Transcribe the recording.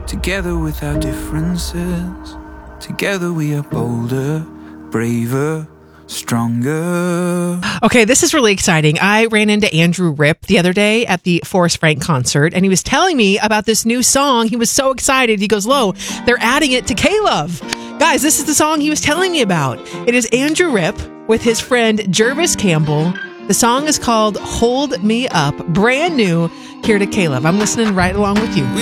Together with our differences, together we are bolder, braver, stronger. Okay, this is really exciting. I ran into Andrew Ripp the other day at the Forrest Frank concert, and he was telling me about this new song. He was so excited. He goes, Lo, they're adding it to K-Love. Guys, this is the song he was telling me about. It is Andrew Ripp with his friend Jervis Campbell. The song is called Hold Me Up, brand new here to K-Love. I'm listening right along with you.